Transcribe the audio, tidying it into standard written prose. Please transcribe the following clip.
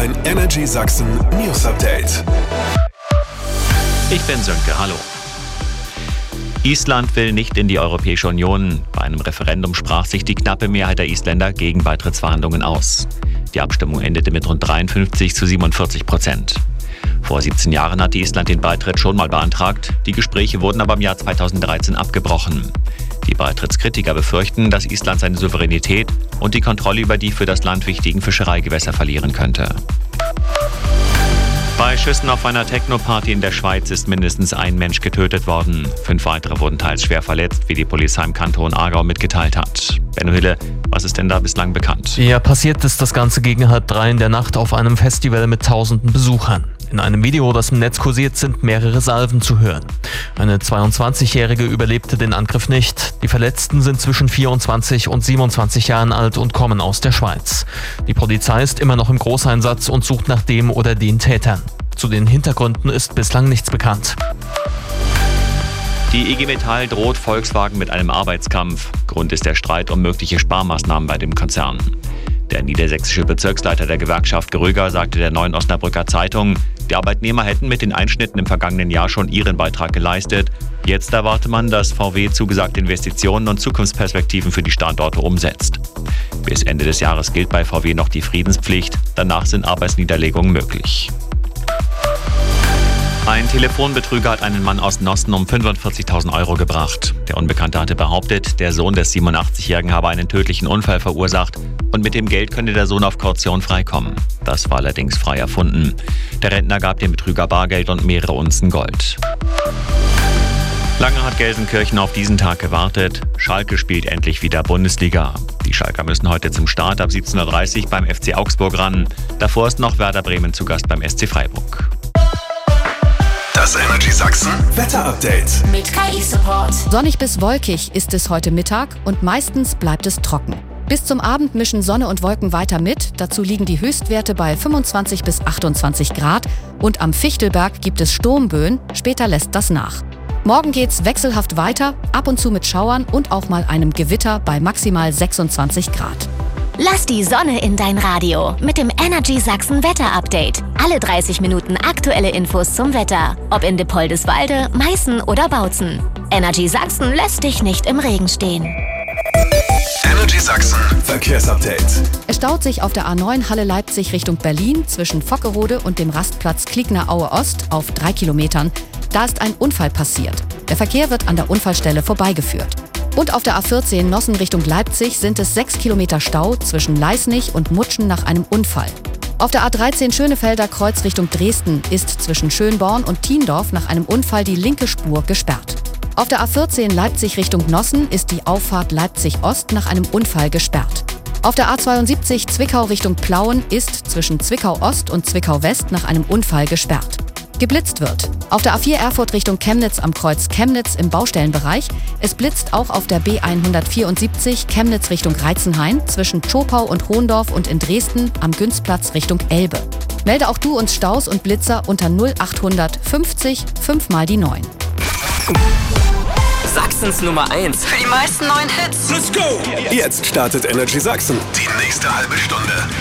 Dein Energy Sachsen News Update. Ich bin Sönke, hallo. Island will nicht in die Europäische Union. Bei einem Referendum sprach sich die knappe Mehrheit der Isländer gegen Beitrittsverhandlungen aus. Die Abstimmung endete mit rund 53-47%. Vor 17 Jahren hatte Island den Beitritt schon mal beantragt. Die Gespräche wurden aber im Jahr 2013 abgebrochen. Die Beitrittskritiker befürchten, dass Island seine Souveränität und die Kontrolle über die für das Land wichtigen Fischereigewässer verlieren könnte. Bei Schüssen auf einer Techno-Party in der Schweiz ist mindestens ein Mensch getötet worden. 5 weitere wurden teils schwer verletzt, wie die Polizei im Kanton Aargau mitgeteilt hat. Benno Hille, was ist denn da bislang bekannt? Ja, passiert ist das Ganze gegen 2:30 in der Nacht auf einem Festival mit tausenden Besuchern. In einem Video, das im Netz kursiert, sind mehrere Salven zu hören. Eine 22-Jährige überlebte den Angriff nicht. Die Verletzten sind zwischen 24 und 27 Jahren alt und kommen aus der Schweiz. Die Polizei ist immer noch im Großeinsatz und sucht nach dem oder den Tätern. Zu den Hintergründen ist bislang nichts bekannt. Die IG Metall droht Volkswagen mit einem Arbeitskampf. Grund ist der Streit um mögliche Sparmaßnahmen bei dem Konzern. Der niedersächsische Bezirksleiter der Gewerkschaft Gröger sagte der Neuen Osnabrücker Zeitung, die Arbeitnehmer hätten mit den Einschnitten im vergangenen Jahr schon ihren Beitrag geleistet. Jetzt erwarte man, dass VW zugesagte Investitionen und Zukunftsperspektiven für die Standorte umsetzt. Bis Ende des Jahres gilt bei VW noch die Friedenspflicht. Danach sind Arbeitsniederlegungen möglich. Ein Telefonbetrüger hat einen Mann aus Nossen um 45.000 Euro gebracht. Der Unbekannte hatte behauptet, der Sohn des 87-Jährigen habe einen tödlichen Unfall verursacht und mit dem Geld könne der Sohn auf Kaution freikommen. Das war allerdings frei erfunden. Der Rentner gab dem Betrüger Bargeld und mehrere Unzen Gold. Lange hat Gelsenkirchen auf diesen Tag gewartet. Schalke spielt endlich wieder Bundesliga. Die Schalker müssen heute zum Start ab 17:30 Uhr beim FC Augsburg ran. Davor ist noch Werder Bremen zu Gast beim SC Freiburg. Das Energy Sachsen Wetter Update Mit KI-Support. Sonnig bis wolkig ist es heute Mittag und meistens bleibt es trocken. Bis zum Abend mischen Sonne und Wolken weiter mit. Dazu liegen die Höchstwerte bei 25 bis 28 Grad. Und am Fichtelberg gibt es Sturmböen. Später lässt das nach. Morgen geht's wechselhaft weiter, ab und zu mit Schauern und auch mal einem Gewitter bei maximal 26 Grad. Lass die Sonne in dein Radio mit dem Energy Sachsen Wetter Update. Alle 30 Minuten aktuelle Infos zum Wetter. Ob in Dippoldiswalde, Meißen oder Bautzen. Energy Sachsen lässt dich nicht im Regen stehen. Energy Sachsen Verkehrsupdate. Es staut sich auf der A9 Halle-Leipzig Richtung Berlin zwischen Fockerode und dem Rastplatz Kliegner-Aue Ost auf 3 Kilometern. Da ist ein Unfall passiert. Der Verkehr wird an der Unfallstelle vorbeigeführt. Und auf der A14 Nossen Richtung Leipzig sind es 6 Kilometer Stau zwischen Leisnig und Mutschen nach einem Unfall. Auf der A13 Schönefelder Kreuz Richtung Dresden ist zwischen Schönborn und Thiendorf nach einem Unfall die linke Spur gesperrt. Auf der A14 Leipzig Richtung Nossen ist die Auffahrt Leipzig Ost nach einem Unfall gesperrt. Auf der A72 Zwickau Richtung Plauen ist zwischen Zwickau Ost und Zwickau West nach einem Unfall gesperrt. Geblitzt wird. Auf der A4 Erfurt Richtung Chemnitz am Kreuz Chemnitz im Baustellenbereich. Es blitzt auch auf der B174 Chemnitz Richtung Reitzenhain zwischen Zschopau und Hohendorf und in Dresden am Günzplatz Richtung Elbe. Melde auch du uns Staus und Blitzer unter 0800 50 5 mal die 9. Sachsens Nummer 1 für die meisten neuen Hits. Let's go! Jetzt startet Energy Sachsen. Die nächste halbe Stunde.